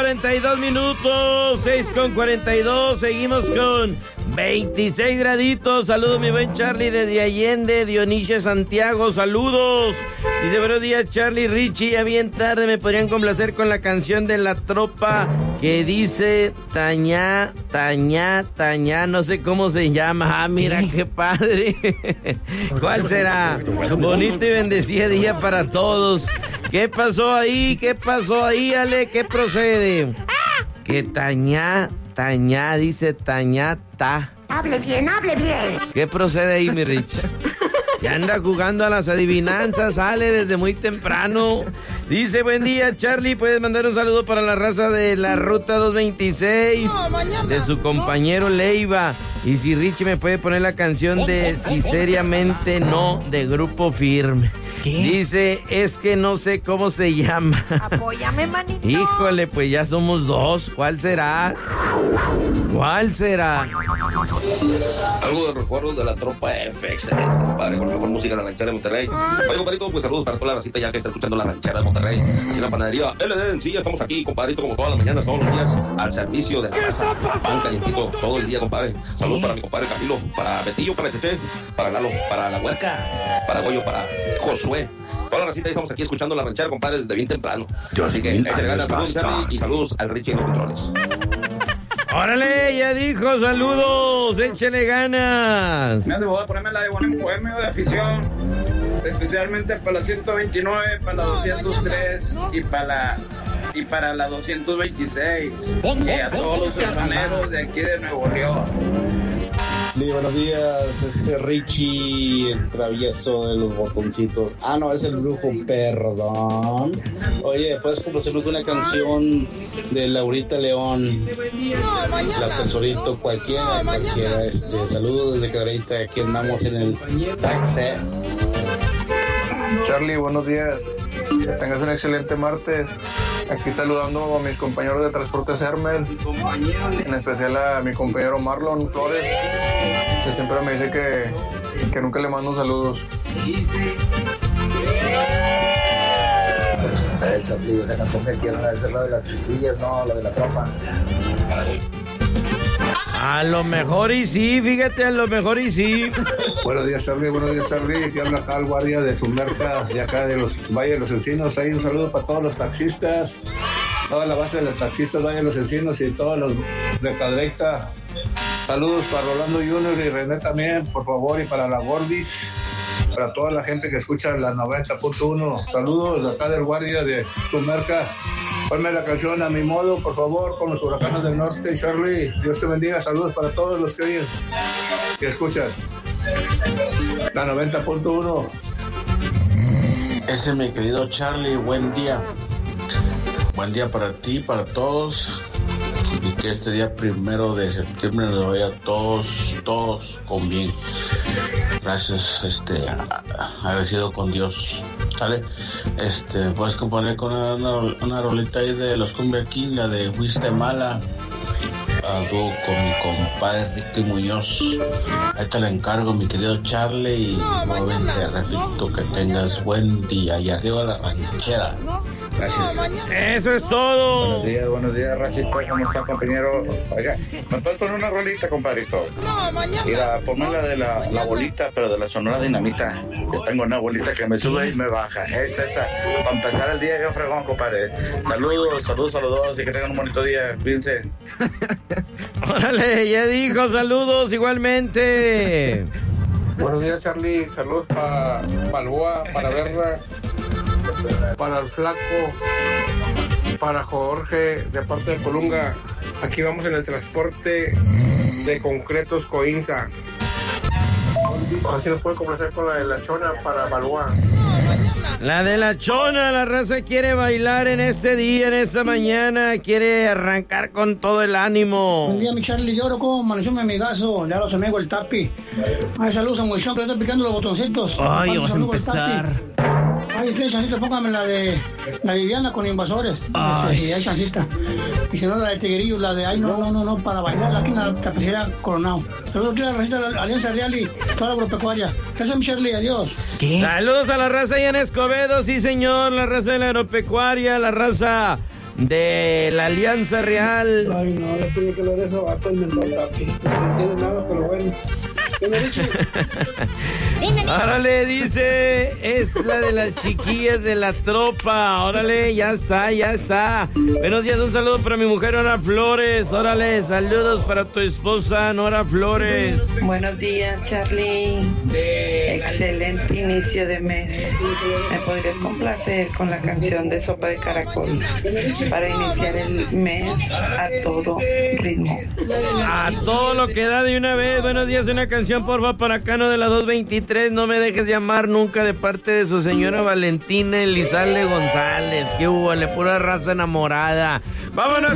42 minutos, 6:42, seguimos con 26 graditos. Saludos, mi buen Charlie, desde Allende, Dionisio Santiago, saludos. Dice, buenos días, Charlie, Richie, ya bien tarde, me podrían complacer con la canción de La Tropa que dice Tañá, Tañá, Tañá, no sé cómo se llama. Ah, mira, qué padre. ¿Cuál será? Bonito y bendecido día para todos. ¿Qué pasó ahí? ¿Qué pasó ahí, Ale? ¿Qué procede? Que Tañá, Tañá, dice Tañata. Hable bien, hable bien. ¿Qué procede ahí, mi Rich? Ya anda jugando a las adivinanzas, sale desde muy temprano. Dice, buen día, Charlie, puedes mandar un saludo para la raza de la Ruta 226, de su compañero Leiva. Y si Richie me puede poner la canción de Si Seriamente No, de Grupo Firme. ¿Qué? Dice, es que no sé cómo se llama. Apóyame, manito. Híjole, pues ya somos dos. ¿Cuál será? ¿Cuál será? Algo de recuerdos de La Tropa F, excelente, compadre, con mejor música de la ranchera de Monterrey. Oye, compadrito, pues saludos para toda la racita ya que está escuchando la ranchera de Monterrey. Aquí en la panadería LD, sí, ya estamos aquí, compadrito, como todas las mañanas, todos los días, al servicio de la casa. Pan calientito todo el día, compadre. Saludos para mi compadre Camilo, para Betillo, para Cheche, para Lalo, para La Huerca, para Goyo, para Josué. Toda la racita, estamos aquí escuchando la ranchera, compadre, desde bien temprano. Así que échale ganas, saludos, Charlie, y saludos al Richie en los controles. ¡Órale! Ya dijo, saludos, échele ganas. Me hace favor, ponerme la de buen poema de afición, especialmente para la 129, para la 203 y para la 226. Y a todos los hermaneros de aquí de Nuevo León. Buenos días, ese Richie, el travieso de los botoncitos. Ah, no, es el brujo, perdón. Oye, ¿puedes complacernos una canción de Laurita León? La Tesorito, cualquiera. Saludos desde Cadereyta, aquí andamos en el taxi. Charlie, buenos días. Que tengas un excelente martes. Aquí saludando a mis compañeros de Transportes Hermel, en especial a mi compañero Marlon Flores, que siempre me dice que nunca le mando saludos. Charlie, esa canción que quieren hacer la de las chiquillas, no, la de La Tropa. A lo mejor y sí, fíjate, a lo mejor y sí. Buenos días, Charlie. Aquí habla acá el guardia de Sumerca, de acá de los Valle de los Encinos. Ahí un saludo para todos los taxistas, toda la base de los taxistas Valle de los Encinos y todos los de Cadereyta. Saludos para Rolando Junior y René también, por favor, y para la Gordis, para toda la gente que escucha la 90.1. Saludos de acá del guardia de Sumerca. Ponme la canción a mi modo, por favor, con los huracanes del norte. Charlie, Dios te bendiga. Saludos para todos los que escuchan la 90.1. Ese, mi querido Charlie, buen día. Buen día para ti, para todos. Y que este día 1 de septiembre nos vaya todos con bien. Gracias, agradecido con Dios. ¿Sale? Puedes componer con una rolita ahí de los Cumbia King, la de Fuiste Mala, a dúo con mi compadre Ricky Muñoz. Ahí te la encargo, mi querido Charlie, y nuevamente repito que tengas buen día. Y arriba la ranchera. Gracias. Eso es todo. Buenos días, Racito. ¿Cómo está, compañero? Oiga, ¿me puedes poner una rolita, compadrito? Mira, ponme la de la bolita, pero de la Sonora Dinamita. Yo tengo una bolita que me sube y me baja. Es esa. Para empezar el día, qué fregón, compadre. Saludos a los dos y que tengan un bonito día. Cuídense. Órale, ya dijo, saludos igualmente. Buenos días, Charlie. Saludos para Balboa, para Berra, para el Flaco, para Jorge, de parte de Colunga. Aquí vamos en el transporte de concretos Coinza. Así nos puede complacer con la de la Chona para Balboa. La de la Chona, la raza quiere bailar en este día, en esta mañana, quiere arrancar con todo el ánimo. Buen día, mi Charlie, lloro como amaneció mi amigazo, le hablo a su amigo el Tapi. Ay, saludos a Moisés que le está picando los botoncitos. Ay, vas a empezar. Ay, usted, Chancita, póngame la de la Viviana con Invasores. Sí, hay Chancita. Y si no, la de Tiguerillo, la de ay, no, para bailar aquí en la tapicera Coronado. Saludos aquí a la racita de la Alianza Real y toda la agropecuaria. Gracias, mi Charlie, adiós. ¿Qué? Saludos a la raza allá en Escobedo, sí señor, la raza de la agropecuaria, la raza de la Alianza Real. Ay, no, le tiene que leer ese vato, el mentor Tapi. No entiende nada, pero bueno. ¿Qué me dice? Órale, dice, es la de las chiquillas de la tropa. Órale, ya está. Buenos días, un saludo para mi mujer Nora Flores. Órale, saludos para tu esposa Nora Flores. Buenos días, Charlie. Excelente inicio de mes. ¿Me podrías complacer con la canción de Sopa de Caracol para iniciar el mes a todo ritmo? A todo lo que da de una vez. Buenos días, una canción porfa para Cano de la 223. No me dejes llamar nunca, de parte de su señora Valentina Elizalde González. Que hubo, pura raza enamorada. Vámonos.